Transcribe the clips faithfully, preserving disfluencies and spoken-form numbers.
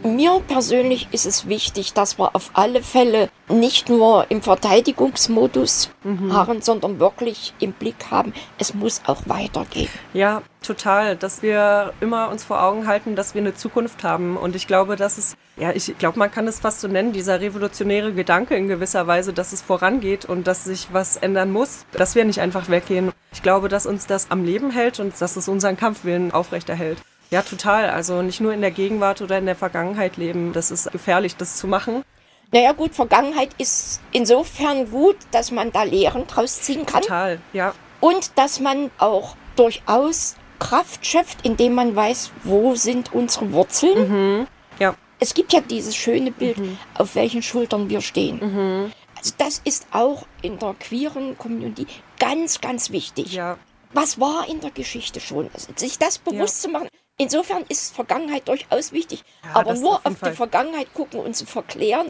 Mir persönlich ist es wichtig, dass wir auf alle Fälle nicht nur im Verteidigungsmodus mhm. harren, sondern wirklich im Blick haben, es muss auch weitergehen. Ja, total, dass wir immer uns vor Augen halten, dass wir eine Zukunft haben. Und ich glaube, dass es, ja, ich glaube, man kann es fast so nennen, dieser revolutionäre Gedanke in gewisser Weise, dass es vorangeht und dass sich was ändern muss, dass wir nicht einfach weggehen. Ich glaube, dass uns das am Leben hält und dass es unseren Kampfwillen aufrechterhält. Ja, total. Also nicht nur in der Gegenwart oder in der Vergangenheit leben. Das ist gefährlich, das zu machen. Naja gut, Vergangenheit ist insofern gut, dass man da Lehren draus ziehen kann. Total, ja. Und dass man auch durchaus Kraft schöpft, indem man weiß, wo sind unsere Wurzeln. Mhm. Ja. Es gibt ja dieses schöne Bild, mhm. auf welchen Schultern wir stehen. Mhm. Also das ist auch in der queeren Community ganz, ganz wichtig. Ja. Was war in der Geschichte schon? Also sich das bewusst ja. zu machen. Insofern ist Vergangenheit durchaus wichtig. Ja, aber nur auf, auf Fall. die Vergangenheit gucken und zu verklären,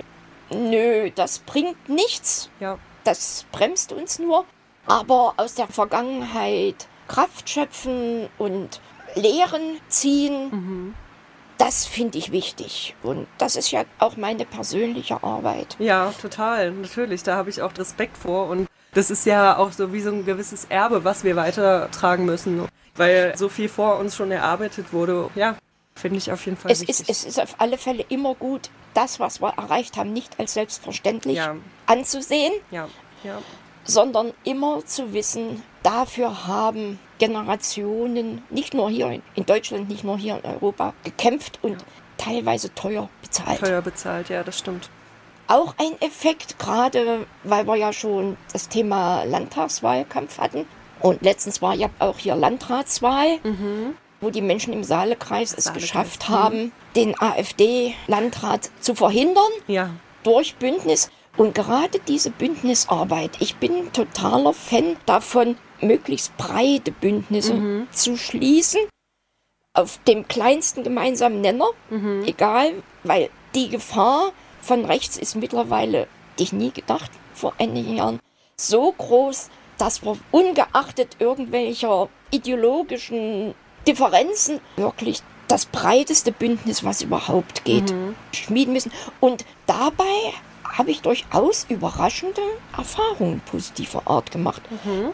nö, das bringt nichts. Ja. Das bremst uns nur. Aber aus der Vergangenheit Kraft schöpfen und Lehren ziehen, mhm. das finde ich wichtig. Und das ist ja auch meine persönliche Arbeit. Ja, total. Natürlich, da habe ich auch Respekt vor. Und das ist ja auch so wie so ein gewisses Erbe, was wir weitertragen müssen. Weil so viel vor uns schon erarbeitet wurde. Ja, finde ich auf jeden Fall es wichtig. Ist, es ist auf alle Fälle immer gut, das, was wir erreicht haben, nicht als selbstverständlich ja. anzusehen, ja. Ja. sondern immer zu wissen, dafür haben Generationen, nicht nur hier in Deutschland, nicht nur hier in Europa, gekämpft und ja. teilweise teuer bezahlt. Teuer bezahlt, ja, das stimmt. Auch ein Effekt, gerade weil wir ja schon das Thema Landtagswahlkampf hatten. Und letztens war ja auch hier Landratswahl, mhm. wo die Menschen im Saalekreis es Saalekreis. geschafft haben, den AfD-Landrat zu verhindern ja. durch Bündnis. Und gerade diese Bündnisarbeit, ich bin totaler Fan davon, möglichst breite Bündnisse mhm. zu schließen, auf dem kleinsten gemeinsamen Nenner, mhm. egal, weil die Gefahr von rechts ist mittlerweile, hätte ich nie gedacht, vor einigen Jahren, so groß, dass wir ungeachtet irgendwelcher ideologischen Differenzen wirklich das breiteste Bündnis, was überhaupt geht, mhm. schmieden müssen. Und dabei habe ich durchaus überraschende Erfahrungen positiver Art gemacht. Mhm.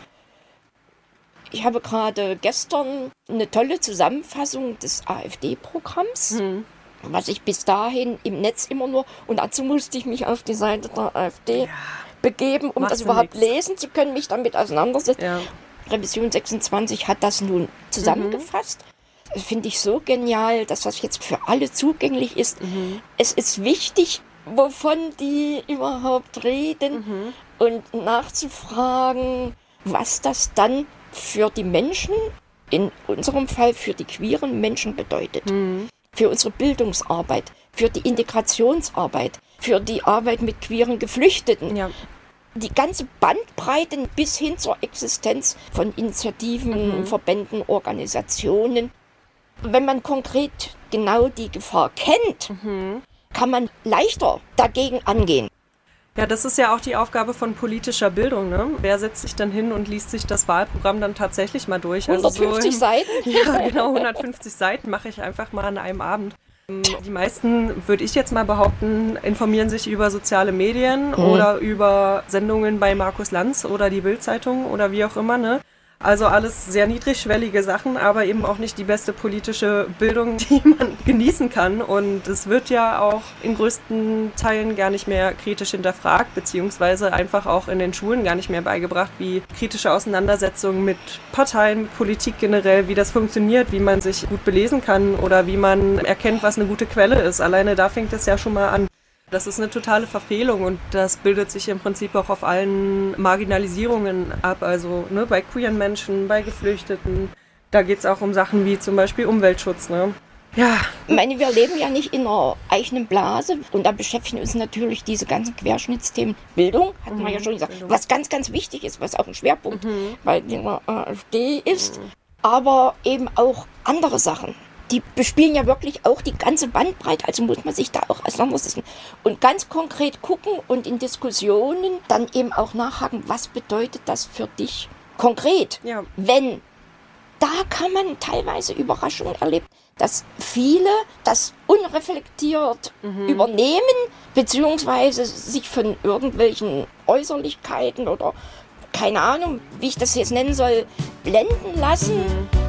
Ich habe gerade gestern eine tolle Zusammenfassung des AfD-Programms, mhm. was ich bis dahin im Netz immer nur, und dazu musste ich mich auf die Seite der AfD ja. begeben, um Machst das überhaupt nix. lesen zu können, mich damit auseinandersetzen. Ja. Revision sechsundzwanzig hat das nun zusammengefasst. Mhm. Das finde ich so genial, dass das jetzt für alle zugänglich ist. Mhm. Es ist wichtig, wovon die überhaupt reden mhm. und nachzufragen, was das dann für die Menschen, in unserem Fall für die queeren Menschen bedeutet. Mhm. Für unsere Bildungsarbeit, für die Integrationsarbeit, für die Arbeit mit queeren Geflüchteten. Ja. Die ganze Bandbreite bis hin zur Existenz von Initiativen, mhm. Verbänden, Organisationen. Wenn man konkret genau die Gefahr kennt, mhm. kann man leichter dagegen angehen. Ja, das ist ja auch die Aufgabe von politischer Bildung, ne? Wer setzt sich dann hin und liest sich das Wahlprogramm dann tatsächlich mal durch? hundertfünfzig also so, Seiten? Ja, genau, hundertfünfzig Seiten mache ich einfach mal an einem Abend. Die meisten, würde ich jetzt mal behaupten, informieren sich über soziale Medien mhm. oder über Sendungen bei Markus Lanz oder die Bild-Zeitung oder wie auch immer, ne? Also alles sehr niedrigschwellige Sachen, aber eben auch nicht die beste politische Bildung, die man genießen kann. Und es wird ja auch in größten Teilen gar nicht mehr kritisch hinterfragt, beziehungsweise einfach auch in den Schulen gar nicht mehr beigebracht, wie kritische Auseinandersetzungen mit Parteien, mit Politik generell, wie das funktioniert, wie man sich gut belesen kann oder wie man erkennt, was eine gute Quelle ist. Alleine da fängt es ja schon mal an. Das ist eine totale Verfehlung und das bildet sich im Prinzip auch auf allen Marginalisierungen ab, also ne, bei queeren Menschen, bei Geflüchteten. Da geht es auch um Sachen wie zum Beispiel Umweltschutz. Ne? Ja. Ich meine, wir leben ja nicht in einer eigenen Blase und da beschäftigen uns natürlich diese ganzen Querschnittsthemen. Bildung, hat man mhm, ja schon gesagt, Bildung. Was ganz, ganz wichtig ist, was auch ein Schwerpunkt mhm. bei der AfD ist, mhm. aber eben auch andere Sachen. Die bespielen ja wirklich auch die ganze Bandbreite, also muss man sich da auch auseinandersetzen und ganz konkret gucken und in Diskussionen dann eben auch nachhaken, was bedeutet das für dich konkret? Ja. Wenn, da kann man teilweise Überraschungen erleben, dass viele das unreflektiert mhm. übernehmen, beziehungsweise sich von irgendwelchen Äußerlichkeiten oder keine Ahnung, wie ich das jetzt nennen soll, blenden lassen. Mhm.